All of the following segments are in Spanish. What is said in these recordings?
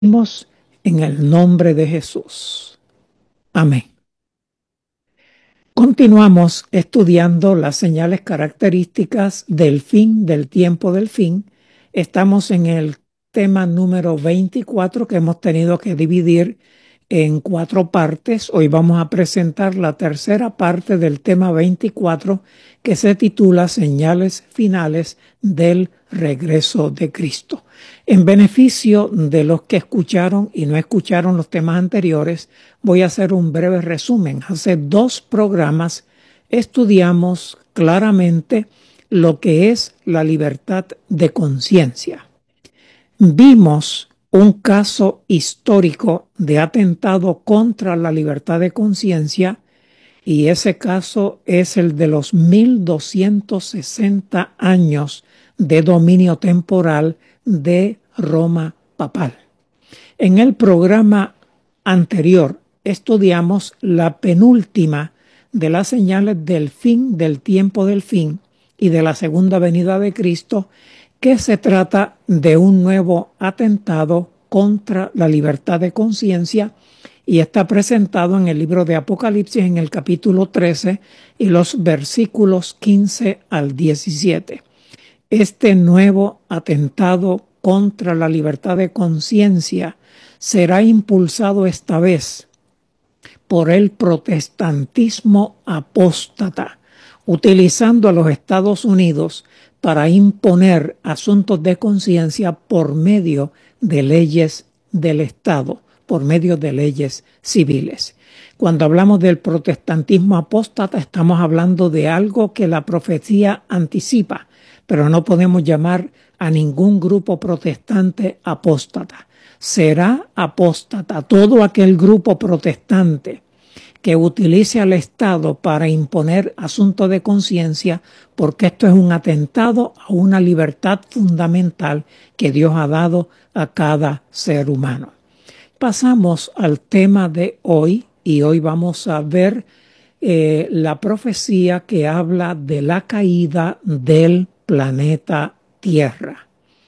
En el nombre de Jesús. Amén. Continuamos estudiando las señales características del fin, del tiempo del fin. Estamos en el tema número 24 que hemos tenido que dividir en 4 partes. Hoy vamos a presentar la tercera parte del tema 24 que se titula Señales finales del regreso de Cristo. En beneficio de los que escucharon y no escucharon los temas anteriores, voy a hacer un breve resumen. Hace 2 programas estudiamos claramente lo que es la libertad de conciencia. Vimos un caso histórico de atentado contra la libertad de conciencia y ese caso es el de los 1260 años de dominio temporal de Roma papal. En el programa anterior estudiamos la penúltima de las señales del fin, del tiempo del fin y de la segunda venida de Cristo, que se trata de un nuevo atentado contra la libertad de conciencia y está presentado en el libro de Apocalipsis en el capítulo 13 y los versículos 15 al 17. Este nuevo atentado contra la libertad de conciencia será impulsado esta vez por el protestantismo apóstata, utilizando a los Estados Unidos para imponer asuntos de conciencia por medio de leyes del Estado, por medio de leyes civiles. Cuando hablamos del protestantismo apóstata, estamos hablando de algo que la profecía anticipa, pero no podemos llamar a ningún grupo protestante apóstata. Será apóstata todo aquel grupo protestante que utilice al Estado para imponer asuntos de conciencia, porque esto es un atentado a una libertad fundamental que Dios ha dado a cada ser humano. Pasamos al tema de hoy y hoy vamos a ver la profecía que habla de la caída del planeta Tierra.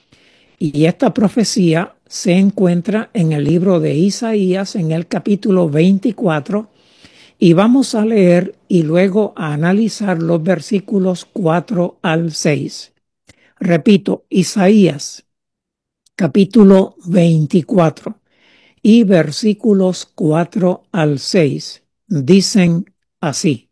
Y esta profecía se encuentra en el libro de Isaías en el capítulo 24 y vamos a leer y luego a analizar los versículos 4 al 6. Repito, Isaías capítulo 24 y versículos 4 al 6 dicen así: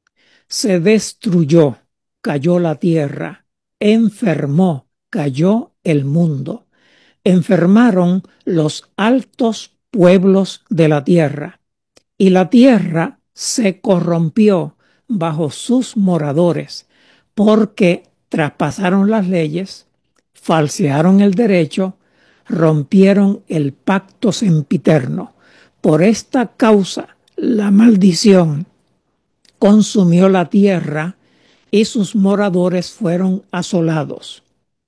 se destruyó, cayó la tierra, enfermó, cayó el mundo, enfermaron los altos pueblos de la tierra, y la tierra se corrompió bajo sus moradores, porque traspasaron las leyes, falsearon el derecho, rompieron el pacto sempiterno. Por esta causa, la maldición consumió la tierra y sus moradores fueron asolados.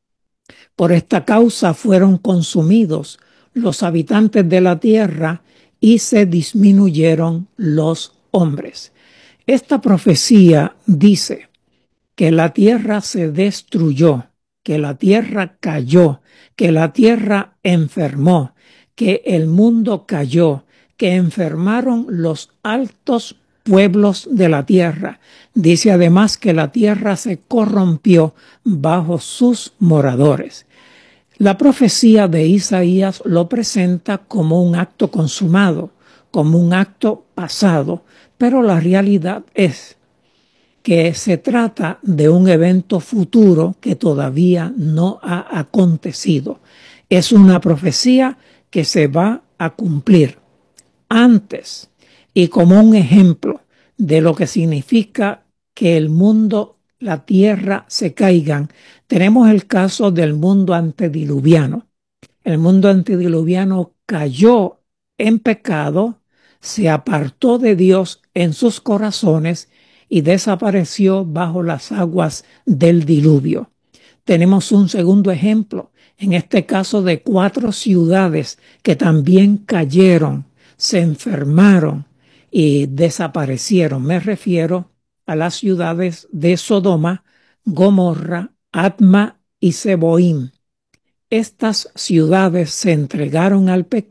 Por esta causa fueron consumidos los habitantes de la tierra y se disminuyeron los hombres. Esta profecía dice que la tierra se destruyó, que la tierra cayó, que la tierra enfermó, que el mundo cayó, que enfermaron los altos pueblos de la tierra. Dice además que la tierra se corrompió bajo sus moradores. La profecía de Isaías lo presenta como un acto consumado, como un acto pasado, pero la realidad es que se trata de un evento futuro que todavía no ha acontecido. Es una profecía que se va a cumplir antes y como un ejemplo de lo que significa que el mundo, la tierra se caigan. Tenemos el caso del mundo antediluviano. El mundo antediluviano cayó en pecado, se apartó de Dios en sus corazones y desapareció bajo las aguas del diluvio. Tenemos un segundo ejemplo, en este caso de 4 ciudades que también cayeron, se enfermaron y desaparecieron. Me refiero a las ciudades de Sodoma, Gomorra, Adma y Seboim. estas ciudades se entregaron al pecado,